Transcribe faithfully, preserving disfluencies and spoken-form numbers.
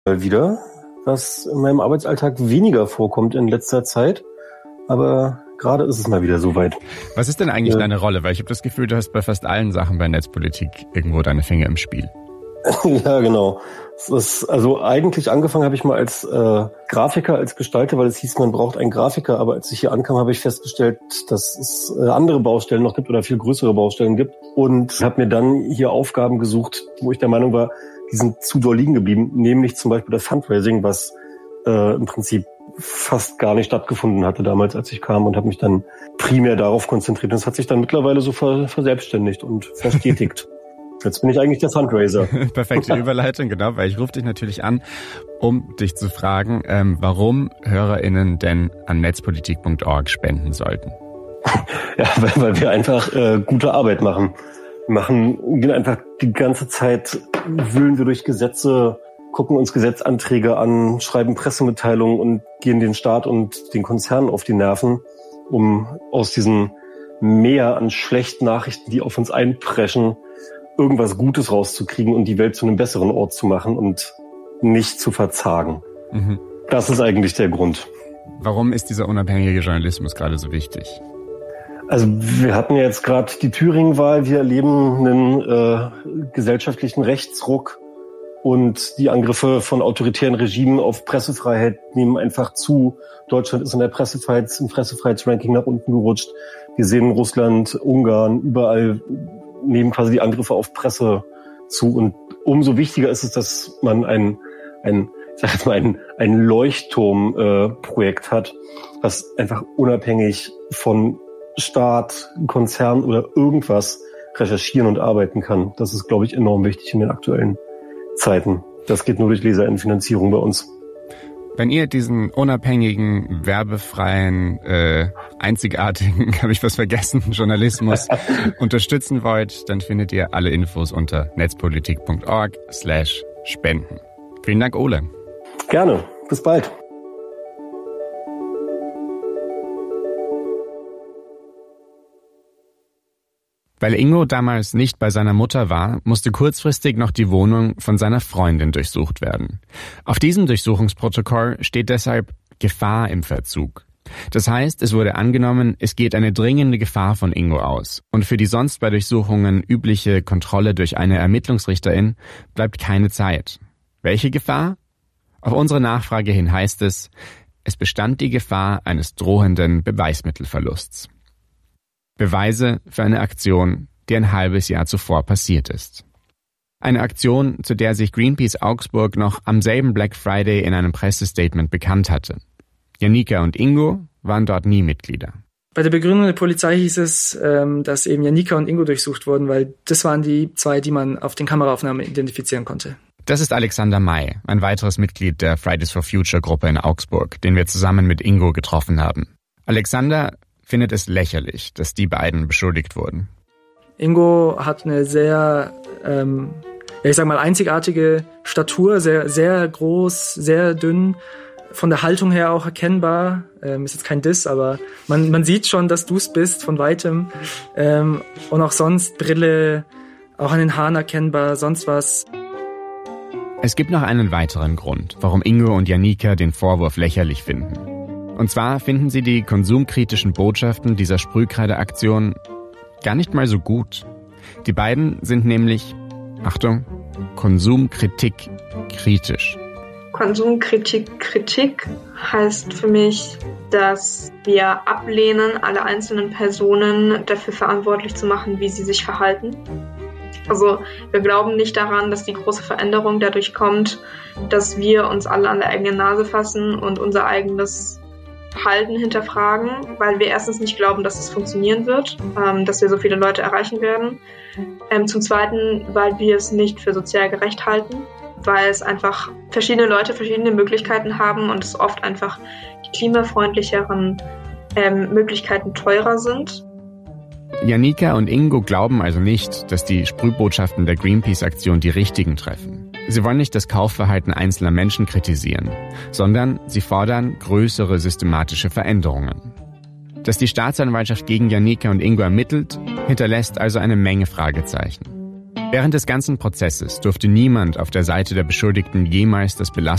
Mal wieder, was in meinem Arbeitsalltag weniger vorkommt in letzter Zeit. Aber gerade ist es mal wieder soweit. Was ist denn eigentlich ja. deine Rolle? Weil ich habe das Gefühl, du hast bei fast allen Sachen bei Netzpolitik irgendwo deine Finger im Spiel. Ja, genau. Es ist, also eigentlich angefangen habe ich mal als äh, Grafiker, als Gestalter, weil es hieß, man braucht einen Grafiker. Aber als ich hier ankam, habe ich festgestellt, dass es äh, andere Baustellen noch gibt oder viel größere Baustellen gibt. Und habe mir dann hier Aufgaben gesucht, wo ich der Meinung war, die sind zu doll liegen geblieben. Nämlich zum Beispiel das Fundraising, was äh, im Prinzip fast gar nicht stattgefunden hatte damals, als ich kam, und habe mich dann primär darauf konzentriert. Und es hat sich dann mittlerweile so ver- verselbstständigt und verstetigt. Jetzt bin ich eigentlich der Fundraiser. Perfekte Überleitung, genau, weil ich rufe dich natürlich an, um dich zu fragen, ähm, warum HörerInnen denn an netzpolitik punkt org spenden sollten. Ja, weil, weil wir einfach äh, gute Arbeit machen. Wir machen, gehen einfach die ganze Zeit, wühlen wir durch Gesetze, gucken uns Gesetzanträge an, schreiben Pressemitteilungen und gehen den Staat und den Konzernen auf die Nerven, um aus diesem Meer an schlechten Nachrichten, die auf uns einpreschen, irgendwas Gutes rauszukriegen und die Welt zu einem besseren Ort zu machen und nicht zu verzagen. Mhm. Das ist eigentlich der Grund. Warum ist dieser unabhängige Journalismus gerade so wichtig? Also wir hatten ja jetzt gerade die Thüringen-Wahl. Wir erleben einen äh, gesellschaftlichen Rechtsruck und die Angriffe von autoritären Regimen auf Pressefreiheit nehmen einfach zu. Deutschland ist in der Pressefreiheits-, im Pressefreiheitsranking nach unten gerutscht. Wir sehen Russland, Ungarn, überall nehmen quasi die Angriffe auf Presse zu. Und umso wichtiger ist es, dass man ein, ein, ich sag jetzt mal, ein, ein Leuchtturm-Projekt äh, hat, was einfach unabhängig von Staat, Konzern oder irgendwas recherchieren und arbeiten kann. Das ist, glaube ich, enorm wichtig in den aktuellen Zeiten. Das geht nur durch Leserinnenfinanzierung bei uns. Wenn ihr diesen unabhängigen, werbefreien, äh, einzigartigen, habe ich was vergessen, Journalismus unterstützen wollt, dann findet ihr alle Infos unter netzpolitik punkt org slash spenden. Vielen Dank, Ole. Gerne. Bis bald. Weil Ingo damals nicht bei seiner Mutter war, musste kurzfristig noch die Wohnung von seiner Freundin durchsucht werden. Auf diesem Durchsuchungsprotokoll steht deshalb Gefahr im Verzug. Das heißt, es wurde angenommen, es geht eine dringende Gefahr von Ingo aus. Und für die sonst bei Durchsuchungen übliche Kontrolle durch eine Ermittlungsrichterin bleibt keine Zeit. Welche Gefahr? Auf unsere Nachfrage hin heißt es, es bestand die Gefahr eines drohenden Beweismittelverlusts. Beweise für eine Aktion, die ein halbes Jahr zuvor passiert ist. Eine Aktion, zu der sich Greenpeace Augsburg noch am selben Black Friday in einem Pressestatement bekannt hatte. Janika und Ingo waren dort nie Mitglieder. Bei der Begründung der Polizei hieß es, dass eben Janika und Ingo durchsucht wurden, weil das waren die zwei, die man auf den Kameraaufnahmen identifizieren konnte. Das ist Alexander May, ein weiteres Mitglied der Fridays for Future Gruppe in Augsburg, den wir zusammen mit Ingo getroffen haben. Alexander findet es lächerlich, dass die beiden beschuldigt wurden. Ingo hat eine sehr, ähm, ich sag mal, einzigartige Statur, sehr, sehr groß, sehr dünn, von der Haltung her auch erkennbar. Ähm, ist jetzt kein Diss, aber man, man sieht schon, dass du es bist, von weitem. Ähm, und auch sonst Brille, auch an den Haaren erkennbar, sonst was. Es gibt noch einen weiteren Grund, warum Ingo und Janika den Vorwurf lächerlich finden. Und zwar finden sie die konsumkritischen Botschaften dieser Sprühkreide-Aktion gar nicht mal so gut. Die beiden sind nämlich, Achtung, Konsumkritik kritisch. Konsumkritik Kritik heißt für mich, dass wir ablehnen, alle einzelnen Personen dafür verantwortlich zu machen, wie sie sich verhalten. Also wir glauben nicht daran, dass die große Veränderung dadurch kommt, dass wir uns alle an der eigenen Nase fassen und unser eigenes Verhalten hinterfragen, weil wir erstens nicht glauben, dass es funktionieren wird, ähm, dass wir so viele Leute erreichen werden. Ähm, zum Zweiten, weil wir es nicht für sozial gerecht halten, weil es einfach verschiedene Leute verschiedene Möglichkeiten haben und es oft einfach die klimafreundlicheren ähm, Möglichkeiten teurer sind. Janika und Ingo glauben also nicht, dass die Sprühbotschaften der Greenpeace-Aktion die richtigen treffen. Sie wollen nicht das Kaufverhalten einzelner Menschen kritisieren, sondern sie fordern größere systematische Veränderungen. Dass die Staatsanwaltschaft gegen Janika und Ingo ermittelt, hinterlässt also eine Menge Fragezeichen. Während des ganzen Prozesses durfte niemand auf der Seite der Beschuldigten jemals das belastende